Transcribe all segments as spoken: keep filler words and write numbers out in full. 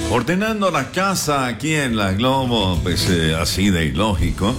Ordenando la casa aquí en la Globo, pues eh, así de ilógico.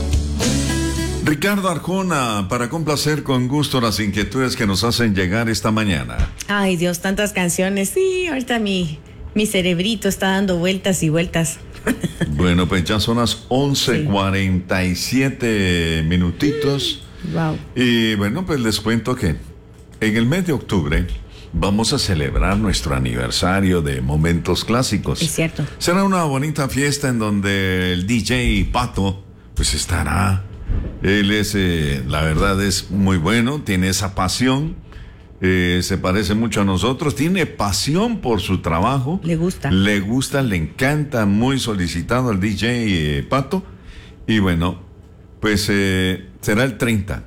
Ricardo Arjona, para complacer con gusto las inquietudes que nos hacen llegar esta mañana. Ay, Dios, tantas canciones. Sí, ahorita mi, mi cerebrito está dando vueltas y vueltas. Bueno, pues ya son las once cuarenta y siete minutitos. Wow. Y bueno, pues les cuento que en el mes de octubre vamos a celebrar nuestro aniversario de Momentos Clásicos. Es cierto. Será una bonita fiesta en donde el D J Pato pues estará. Él es, eh, la verdad es muy bueno, tiene esa pasión, eh, se parece mucho a nosotros, tiene pasión por su trabajo. Le gusta. Le gusta, le encanta, muy solicitado el D J eh, Pato. Y bueno, pues eh, será el treinta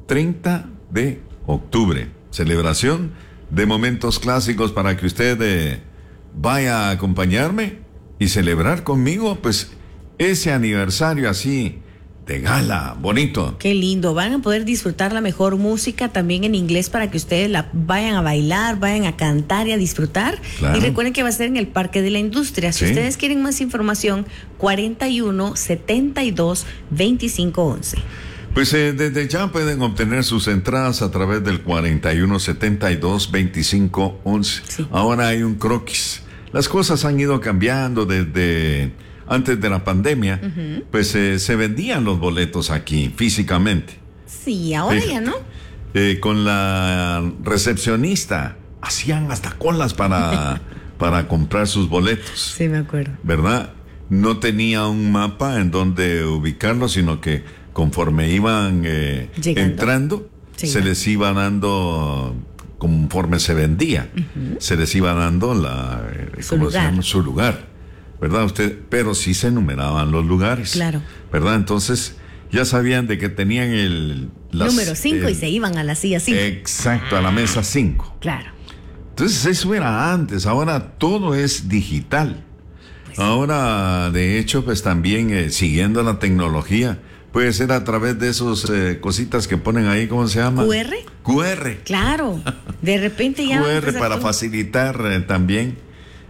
de octubre, celebración de Momentos Clásicos para que usted eh, vaya a acompañarme y celebrar conmigo pues ese aniversario así de gala, bonito. Qué lindo, van a poder disfrutar la mejor música también en inglés para que ustedes la vayan a bailar, vayan a cantar y a disfrutar. Claro. Y recuerden que va a ser en el Parque de la Industria. Si ¿Sí? ustedes quieren más información, cuarenta y uno, setenta y dos, veinticinco once. Pues eh, desde ya pueden obtener sus entradas a través del cuarenta y uno, setenta y dos, veinticinco once. Sí. Ahora hay un croquis. Las cosas han ido cambiando desde antes de la pandemia. Uh-huh. Pues eh, se vendían los boletos aquí físicamente. Sí, ahora eh, ya no. Eh, con la recepcionista hacían hasta colas para, para comprar sus boletos. Sí, me acuerdo. ¿Verdad? No tenía un mapa en donde ubicarlos, sino que conforme iban eh, entrando, sí, se les iba dando, conforme se vendía, uh-huh. se les iba dando la, su, ¿cómo lugar. Se llama? Su lugar, ¿verdad? Usted, pero sí se numeraban los lugares. Claro. ¿Verdad? Entonces, ya sabían de que tenían el... Las, número cinco el, y se iban a la silla cinco. Exacto, a la mesa cinco. Claro. Entonces, eso era antes, ahora todo es digital. Pues ahora, de hecho, pues también eh, siguiendo la tecnología, puede ser a través de esos eh, cositas que ponen ahí, ¿cómo se llama? ¿Q R? Q R. Claro, de repente ya... Q R para todo. facilitar eh, también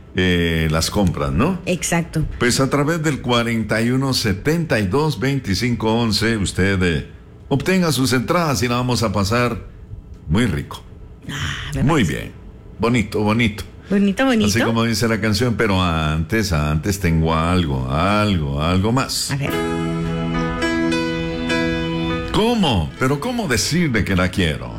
eh, las compras, ¿no? Exacto. Pues a través del cuarenta y uno, setenta y dos, veinticinco once, usted eh, obtenga sus entradas y la vamos a pasar muy rico. Ah, muy bien, bonito, bonito. Bonito, bonito. Así como dice la canción, pero antes, antes tengo algo, algo, algo más. A ver. ¿Cómo? ¿Pero cómo decirle que la quiero?